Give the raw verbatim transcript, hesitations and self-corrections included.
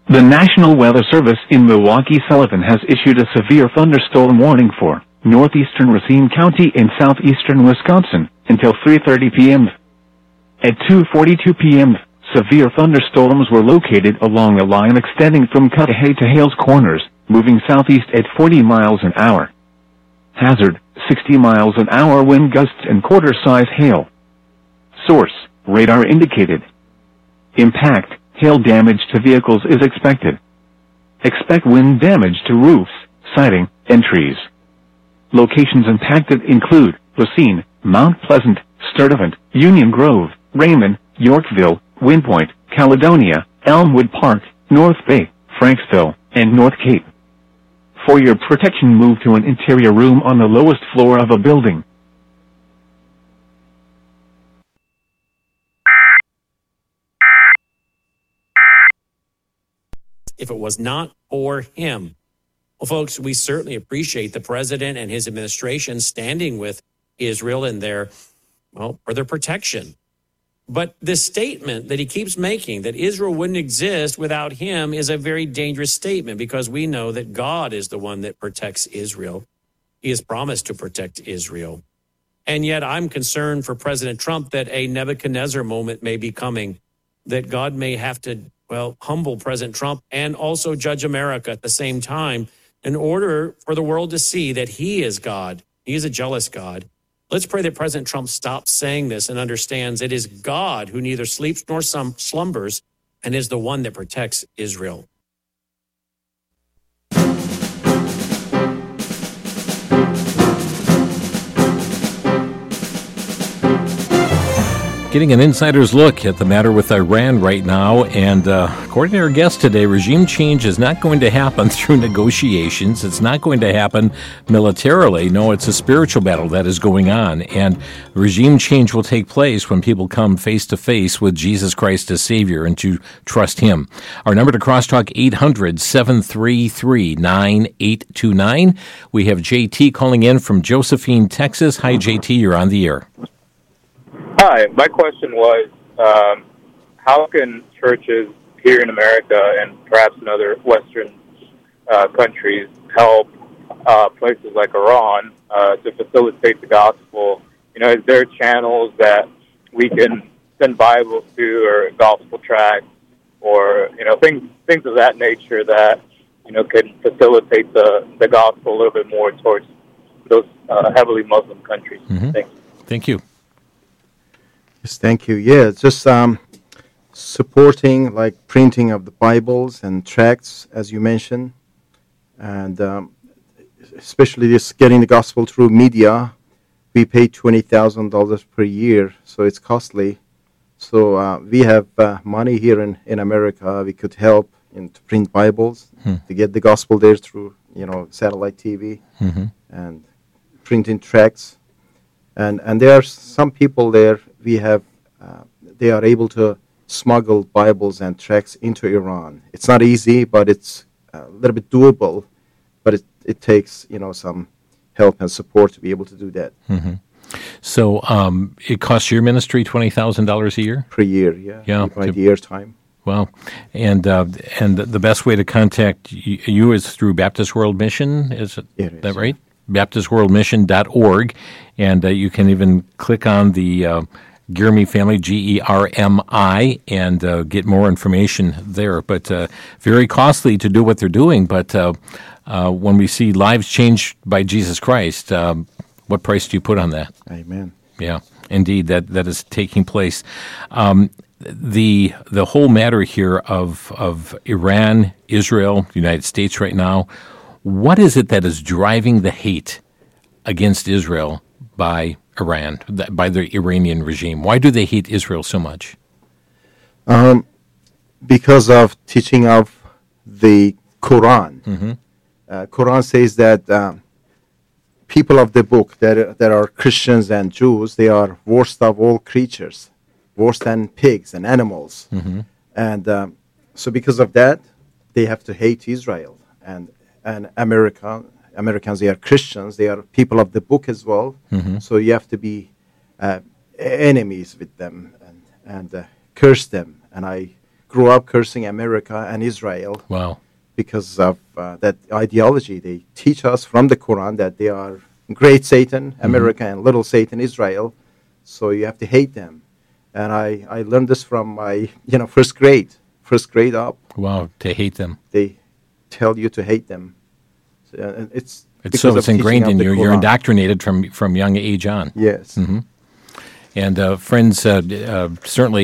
The National Weather Service in Milwaukee-Sullivan has issued a severe thunderstorm warning for northeastern Racine County in southeastern Wisconsin until three thirty p.m. At two forty-two p.m., severe thunderstorms were located along a line extending from Cudahy to Hales Corners, moving southeast at forty miles an hour. Hazard, sixty miles an hour wind gusts and quarter-size hail. Source, radar indicated. Impact, hail damage to vehicles is expected. Expect wind damage to roofs, siding, and trees. Locations impacted include Racine, Mount Pleasant, Sturtevant, Union Grove, Raymond, Yorkville, Windpoint, Caledonia, Elmwood Park, North Bay, Franksville, and North Cape. For your protection, move to an interior room on the lowest floor of a building. If it was not for him. Well, folks, we certainly appreciate the president and his administration standing with Israel in their, well, for their protection. But this statement that he keeps making, that Israel wouldn't exist without him, is a very dangerous statement, because we know that God is the one that protects Israel. He has promised to protect Israel. And yet I'm concerned for President Trump that a Nebuchadnezzar moment may be coming, that God may have to, well, humble President Trump and also judge America at the same time in order for the world to see that he is God. He is a jealous God. Let's pray that President Trump stops saying this and understands it is God who neither sleeps nor slumbers and is the one that protects Israel. Getting an insider's look at the matter with Iran right now, and uh, according to our guest today, regime change is not going to happen through negotiations. It's not going to happen militarily. No, it's a spiritual battle that is going on, and regime change will take place when people come face to face with Jesus Christ as Savior and to trust Him. Our number to crosstalk, eight hundred, seven three three, nine eight two nine. We have J T calling in from Josephine, Texas. Hi, J T, you're on the air. Hi, my question was, um, how can churches here in America and perhaps in other Western uh, countries help uh, places like Iran uh, to facilitate the gospel? You know, is there channels that we can send Bibles to, or gospel tracts, or, you know, things things of that nature that, you know, can facilitate the, the gospel a little bit more towards those uh, heavily Muslim countries? Mm-hmm. Thanks. Thank you. Yes, thank you. Yeah, it's just um, supporting, like printing of the Bibles and tracts, as you mentioned, and um, especially just getting the gospel through media. We pay twenty thousand dollars per year, so it's costly. So uh, we have uh, money here in, in America. We could help in to print Bibles, hmm. to get the gospel there through, you know, satellite T V, mm-hmm. and printing tracts. And and there are some people there. We have, uh, they are able to smuggle Bibles and tracts into Iran. It's not easy, but it's a little bit doable. But it, it takes, you know, some help and support to be able to do that. Mm-hmm. So um, it costs your ministry twenty thousand dollars a year? Per year, yeah. Yeah. By the year's time. Wow. And uh, and the best way to contact you is through Baptist World Mission, is it, it that is. right? Baptist World Mission dot org, and uh, you can even click on the uh, Germi family, G E R M I, and uh, get more information there. But uh, very costly to do what they're doing, but uh, uh, when we see lives changed by Jesus Christ, um, what price do you put on that? Amen. Yeah, indeed, that, that is taking place. Um, the the whole matter here of of Iran, Israel, the United States right now, what is it that is driving the hate against Israel by Iran, by the Iranian regime? Why do they hate Israel so much? Um, because of teaching of the Quran. Mm-hmm. Uh, Quran says that um, people of the book, that, that are Christians and Jews, they are worst of all creatures, worse than pigs and animals. Mm-hmm. And um, so because of that, they have to hate Israel. And and America, Americans, they are Christians, they are people of the book as well. Mm-hmm. So you have to be uh, enemies with them and, and uh, curse them. And I grew up cursing America and Israel Wow. because of uh, that ideology. They teach us from the Quran that they are great Satan, America, mm-hmm. and little Satan, Israel. So you have to hate them. And I, I learned this from my, you know, first grade, first grade up. Wow, to hate them. They tell you to hate them. So, uh, it's it's so it's ingrained in you. You're indoctrinated from from young age on. Yes. Mm-hmm. And uh, friends, uh, uh, certainly